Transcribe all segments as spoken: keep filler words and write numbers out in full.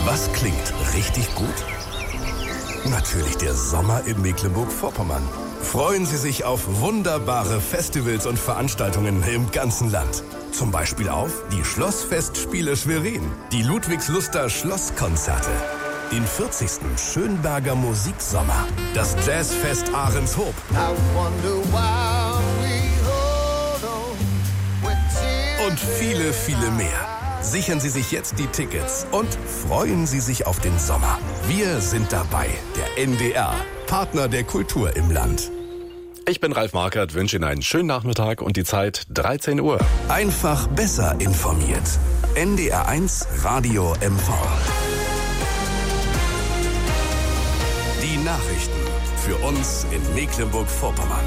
Was klingt richtig gut? Natürlich der Sommer in Mecklenburg-Vorpommern. Freuen Sie sich auf wunderbare Festivals und Veranstaltungen im ganzen Land. Zum Beispiel auf die Schlossfestspiele Schwerin, die Ludwigsluster Schlosskonzerte, den vierzigsten Schönberger Musiksommer, das Jazzfest Ahrenshoop und viele, viele mehr. Sichern Sie sich jetzt die Tickets und freuen Sie sich auf den Sommer. Wir sind dabei, der N D R, Partner der Kultur im Land. Ich bin Ralf Markert, wünsche Ihnen einen schönen Nachmittag und die Zeit dreizehn Uhr. Einfach besser informiert. N D R eins Radio M V. Die Nachrichten für uns in Mecklenburg-Vorpommern.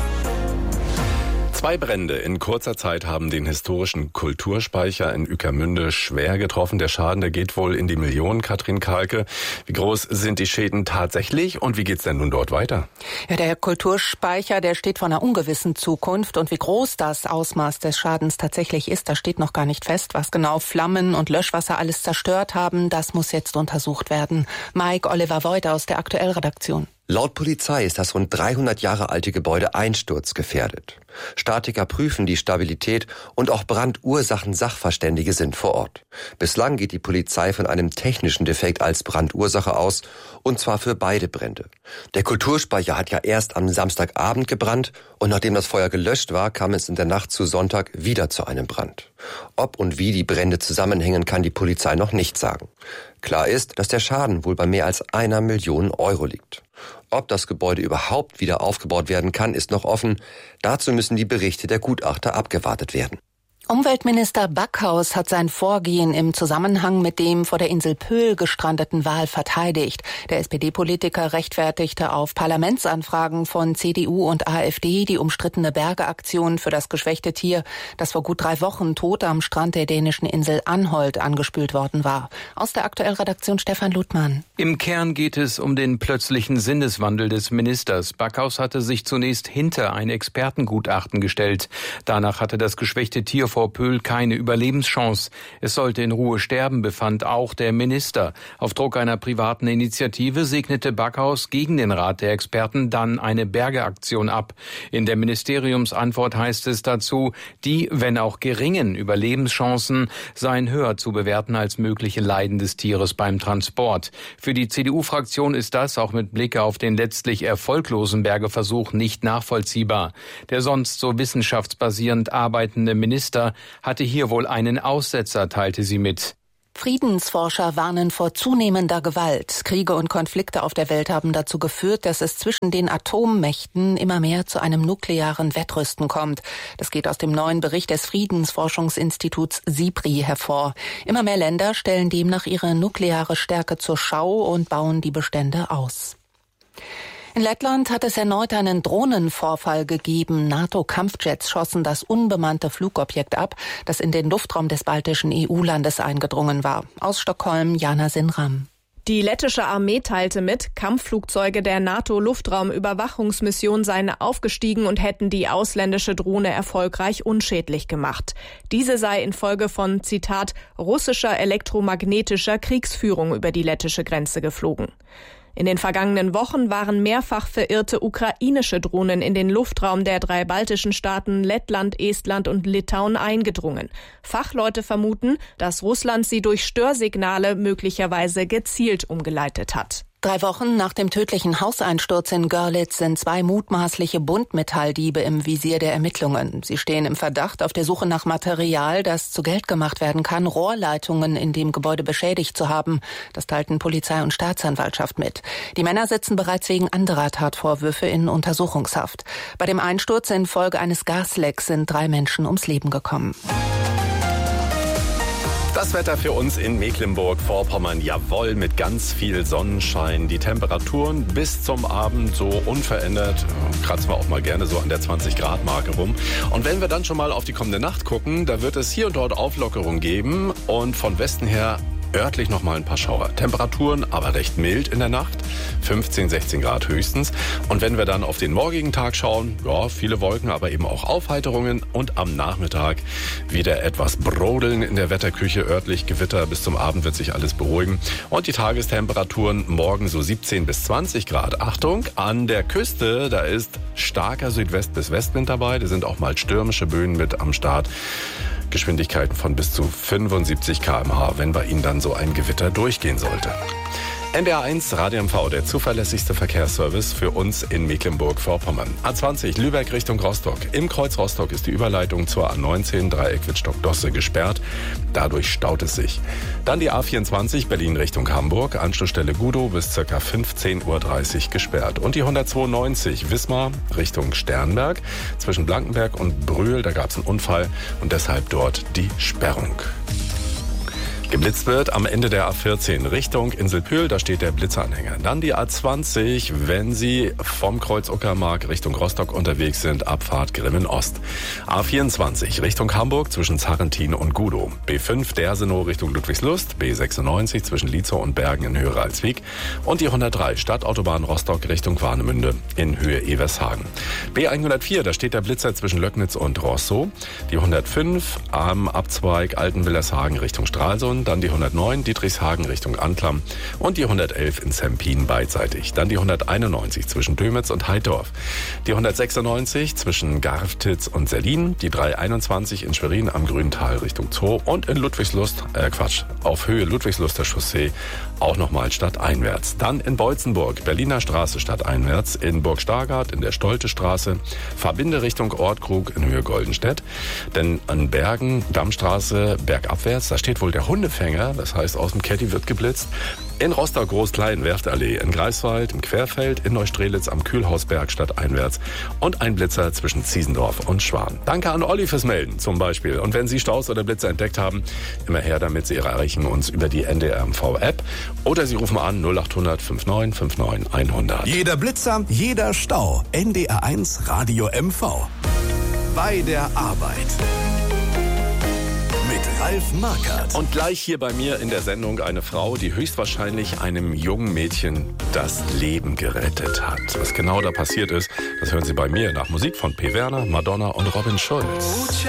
Zwei Brände in kurzer Zeit haben den historischen Kulturspeicher in Ueckermünde schwer getroffen. Der Schaden, der geht wohl in die Millionen, Katrin Kalke. Wie groß sind die Schäden tatsächlich und wie geht's denn nun dort weiter? Ja, der Kulturspeicher, der steht vor einer ungewissen Zukunft. Und wie groß das Ausmaß des Schadens tatsächlich ist, das steht noch gar nicht fest. Was genau Flammen und Löschwasser alles zerstört haben, das muss jetzt untersucht werden. Mike Oliver Voigt aus der Aktuell-Redaktion. Laut Polizei ist das rund dreihundert Jahre alte Gebäude einsturzgefährdet. Statiker prüfen die Stabilität und auch Brandursachensachverständige sind vor Ort. Bislang geht die Polizei von einem technischen Defekt als Brandursache aus, und zwar für beide Brände. Der Kulturspeicher hat ja erst am Samstagabend gebrannt und nachdem das Feuer gelöscht war, kam es in der Nacht zu Sonntag wieder zu einem Brand. Ob und wie die Brände zusammenhängen, kann die Polizei noch nicht sagen. Klar ist, dass der Schaden wohl bei mehr als einer Million Euro liegt. Ob das Gebäude überhaupt wieder aufgebaut werden kann, ist noch offen. Dazu müssen die Berichte der Gutachter abgewartet werden. Umweltminister Backhaus hat sein Vorgehen im Zusammenhang mit dem vor der Insel Pöhl gestrandeten Wal verteidigt. Der S P D-Politiker rechtfertigte auf Parlamentsanfragen von C D U und AfD die umstrittene Bergeaktion für das geschwächte Tier, das vor gut drei Wochen tot am Strand der dänischen Insel Anholt angespült worden war. Aus der Aktuell-Redaktion Stefan Ludmann. Im Kern geht es um den plötzlichen Sinneswandel des Ministers. Backhaus hatte sich zunächst hinter ein Expertengutachten gestellt. Danach hatte das geschwächte Tier vor Pöhl keine Überlebenschance. Es sollte in Ruhe sterben, befand auch der Minister. Auf Druck einer privaten Initiative segnete Backhaus gegen den Rat der Experten dann eine Bergeaktion ab. In der Ministeriumsantwort heißt es dazu, die, wenn auch geringen Überlebenschancen, seien höher zu bewerten als mögliche Leiden des Tieres beim Transport. Für die C D U-Fraktion ist das auch mit Blick auf den letztlich erfolglosen Bergeversuch nicht nachvollziehbar. Der sonst so wissenschaftsbasierend arbeitende Minister hatte hier wohl einen Aussetzer, teilte sie mit. Friedensforscher warnen vor zunehmender Gewalt. Kriege und Konflikte auf der Welt haben dazu geführt, dass es zwischen den Atommächten immer mehr zu einem nuklearen Wettrüsten kommt. Das geht aus dem neuen Bericht des Friedensforschungsinstituts SIPRI hervor. Immer mehr Länder stellen demnach ihre nukleare Stärke zur Schau und bauen die Bestände aus. In Lettland hat es erneut einen Drohnenvorfall gegeben. NATO-Kampfjets schossen das unbemannte Flugobjekt ab, das in den Luftraum des baltischen E U-Landes eingedrungen war. Aus Stockholm, Jana Sinram. Die lettische Armee teilte mit, Kampfflugzeuge der NATO-Luftraumüberwachungsmission seien aufgestiegen und hätten die ausländische Drohne erfolgreich unschädlich gemacht. Diese sei infolge von, Zitat, russischer elektromagnetischer Kriegsführung über die lettische Grenze geflogen. In den vergangenen Wochen waren mehrfach verirrte ukrainische Drohnen in den Luftraum der drei baltischen Staaten Lettland, Estland und Litauen eingedrungen. Fachleute vermuten, dass Russland sie durch Störsignale möglicherweise gezielt umgeleitet hat. Drei Wochen nach dem tödlichen Hauseinsturz in Görlitz sind zwei mutmaßliche Buntmetalldiebe im Visier der Ermittlungen. Sie stehen im Verdacht, auf der Suche nach Material, das zu Geld gemacht werden kann, Rohrleitungen in dem Gebäude beschädigt zu haben. Das teilten Polizei und Staatsanwaltschaft mit. Die Männer sitzen bereits wegen anderer Tatvorwürfe in Untersuchungshaft. Bei dem Einsturz infolge eines Gaslecks sind drei Menschen ums Leben gekommen. Das Wetter für uns in Mecklenburg-Vorpommern, jawohl, mit ganz viel Sonnenschein. Die Temperaturen bis zum Abend so unverändert, kratzen wir auch mal gerne so an der zwanzig Grad Marke rum. Und wenn wir dann schon mal auf die kommende Nacht gucken, da wird es hier und dort Auflockerung geben und von Westen her örtlich nochmal ein paar Schauer. Temperaturen aber recht mild in der Nacht, fünfzehn, sechzehn Grad höchstens. Und wenn wir dann auf den morgigen Tag schauen, ja, viele Wolken, aber eben auch Aufheiterungen und am Nachmittag wieder etwas Brodeln in der Wetterküche, örtlich Gewitter. Bis zum Abend wird sich alles beruhigen. Und die Tagestemperaturen morgen so siebzehn bis zwanzig Grad. Achtung, an der Küste, da ist starker Südwest- bis Westwind dabei. Da sind auch mal stürmische Böen mit am Start. Geschwindigkeiten von bis zu fünfundsiebzig Kilometer pro Stunde, wenn bei Ihnen dann so ein Gewitter durchgehen sollte. N D R eins Radio M V, der zuverlässigste Verkehrsservice für uns in Mecklenburg-Vorpommern. A zwanzig Lübeck Richtung Rostock. Im Kreuz Rostock ist die Überleitung zur A neunzehn Dreieck Wittstock-Dosse gesperrt. Dadurch staut es sich. Dann die A vierundzwanzig Berlin Richtung Hamburg. Anschlussstelle Gudow bis ca. fünfzehn Uhr dreißig gesperrt. Und die hundertzweiundneunzig Wismar Richtung Sternberg. Zwischen Blankenberg und Brühl, da gab es einen Unfall und deshalb dort die Sperrung. Geblitzt wird am Ende der A vierzehn Richtung Inselpühl, da steht der Blitzanhänger. Dann die A zwanzig, wenn Sie vom Kreuz Uckermark Richtung Rostock unterwegs sind, Abfahrt Grimmen Ost. A vierundzwanzig Richtung Hamburg zwischen Zarrentin und Gudow. B fünf Dersenow Richtung Ludwigslust, B sechsundneunzig zwischen Lietzow und Bergen in Höhe Ralswiek und die hundertdrei Stadtautobahn Rostock Richtung Warnemünde in Höhe Evershagen. B hundertvier, da steht der Blitzer zwischen Löcknitz und Roßow. Die hundertfünf am Abzweig Altenwillershagen Richtung Stralsund. Dann die hundertneun Dietrichshagen Richtung Anklam und die hundertelf in Zempin beidseitig. Dann die hunderteinundneunzig zwischen Dömitz und Heidorf. Die hundertsechsundneunzig zwischen Garftitz und Sellin. Die dreihunderteinundzwanzig in Schwerin am Grüntal Richtung Zoo und in Ludwigslust, äh Quatsch, auf Höhe Ludwigsluster Chaussee auch nochmal stadteinwärts. Dann in Beutzenburg, Berliner Straße stadteinwärts, in Burg Stargard in der Stolte Straße, Verbinde Richtung Ortkrug in Höhe Goldenstedt. Denn an Bergen, Dammstraße, bergabwärts, da steht wohl der Hundefänger, das heißt aus dem Caddy wird geblitzt. In Rostock Groß-Klein, Werftallee, in Greifswald, im Querfeld, in Neustrelitz am Kühlhausberg stadteinwärts und ein Blitzer zwischen Ziesendorf und Schwan. Danke an Olli fürs Melden zum Beispiel. Und wenn Sie Staus oder Blitzer entdeckt haben, immer her damit. Sie erreichen uns über die N D R M V-App oder Sie rufen an null acht hundert neunundfünfzig neunundfünfzig hundert. Jeder Blitzer, jeder Stau. N D R eins Radio M V. Bei der Arbeit. Mit Ralf Markert. Und gleich hier bei mir in der Sendung eine Frau, die höchstwahrscheinlich einem jungen Mädchen das Leben gerettet hat. Was genau da passiert ist, das hören Sie bei mir nach Musik von P. Werner, Madonna und Robin Schulz.